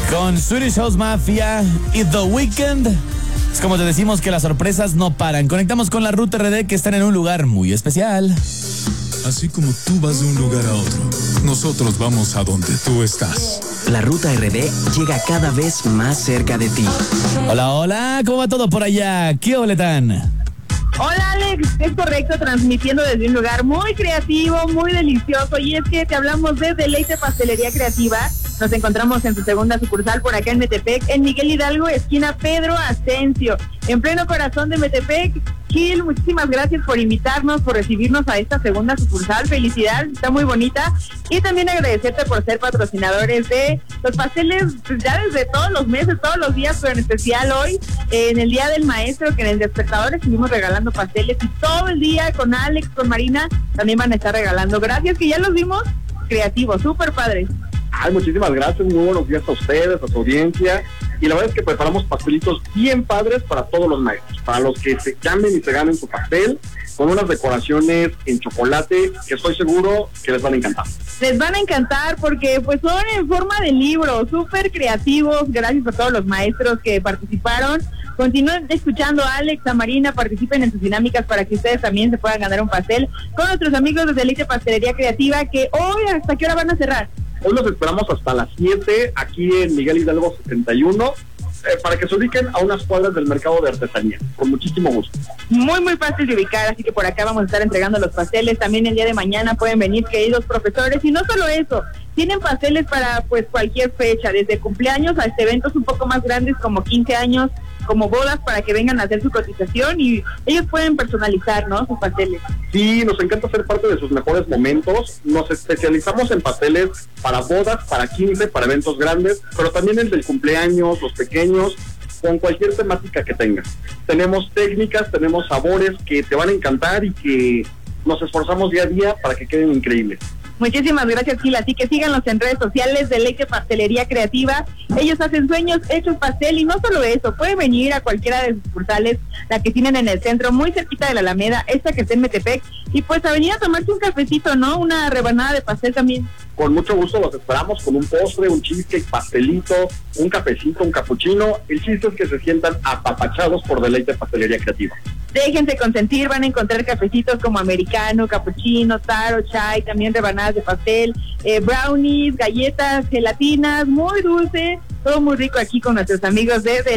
Con Swedish House Mafia y The Weeknd. Es como te decimos que las sorpresas no paran. Conectamos con la Ruta RD, que están en un lugar muy especial. Así como tú vas de un lugar a otro, nosotros vamos a donde tú estás. La Ruta RD llega cada vez más cerca de ti. Hola, hola, ¿cómo va todo por allá? ¿Qué boletán? Hola Alex, es correcto, transmitiendo desde un lugar muy creativo, muy delicioso, y es que te hablamos de Deleite Pastelería Creativa. Nos encontramos en su segunda sucursal por acá en Metepec, en Miguel Hidalgo, esquina Pedro Ascencio, en pleno corazón de Metepec. Gil, muchísimas gracias por invitarnos, por recibirnos a esta segunda sucursal. Felicidades, está muy bonita. Y también agradecerte por ser patrocinadores de los pasteles, pues ya desde todos los meses, todos los días, pero en especial hoy, en el Día del Maestro, que en el Despertador estuvimos regalando pasteles, y todo el día con Alex, con Marina, también van a estar regalando. Gracias, que ya los vimos creativos, súper padres. Ay, muchísimas gracias, muy buenos días a ustedes, a su audiencia, y la verdad es que preparamos pastelitos bien padres para todos los maestros, para los que se llamen y se ganen su pastel, con unas decoraciones en chocolate que estoy seguro que les van a encantar. Les van a encantar porque pues son en forma de libro, súper creativos. Gracias a todos los maestros que participaron. Continúen escuchando a Alex, a Marina, participen en sus dinámicas para que ustedes también se puedan ganar un pastel con nuestros amigos de Deleite Pastelería Creativa, que hoy, ¿hasta qué hora van a cerrar? Hoy los esperamos hasta las 7 aquí en Miguel Hidalgo 71, para que se ubiquen a unas cuadras del mercado de artesanía, con muchísimo gusto. Muy, muy fácil de ubicar, así que por acá vamos a estar entregando los pasteles. También el día de mañana pueden venir, queridos profesores, y no solo eso, tienen pasteles para pues cualquier fecha, desde cumpleaños hasta eventos un poco más grandes como 15 años, como bodas, para que vengan a hacer su cotización y ellos pueden personalizar, ¿no?, sus pasteles. Sí, nos encanta ser parte de sus mejores momentos. Nos especializamos en pasteles para bodas, para 15, para eventos grandes, pero también el del cumpleaños, los pequeños, con cualquier temática que tengas. Tenemos técnicas, tenemos sabores que te van a encantar y que nos esforzamos día a día para que queden increíbles. Muchísimas gracias, Gil. Así que síganos en redes sociales, Deleite Pastelería Creativa. Ellos hacen sueños hechos pastel, y no solo eso, pueden venir a cualquiera de sus sucursales, la que tienen en el centro, muy cerquita de la Alameda, esta que está en Metepec, y pues a venir a tomarse un cafecito, ¿no? Una rebanada de pastel también. Con mucho gusto los esperamos con un postre, un cheesecake, pastelito, un cafecito, un capuchino. El chiste es que se sientan apapachados por Deleite Pastelería Creativa. Déjense consentir, van a encontrar cafecitos como americano, capuchino, taro, chai, también rebanadas de pastel, brownies, galletas, gelatinas, muy dulce, todo muy rico aquí con nuestros amigos de